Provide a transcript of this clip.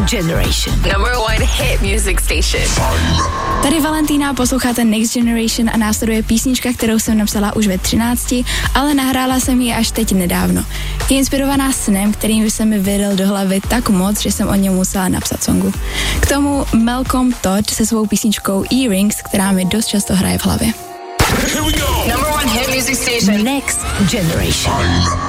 Generation. Number 1 hit music station. Tady Valentína, posloucháte Next Generation a následuje písnička, kterou jsem napsala už ve 13, ale nahrála jsem ji až teď nedávno. Je inspirovaná snem, kterým se mi vydal do hlavy tak moc, že jsem o něm musela napsat songu. K tomu Malcolm Todd se svou písničkou Earrings, která mi dost často hraje v hlavě. Number 1 hit music station. Next Generation.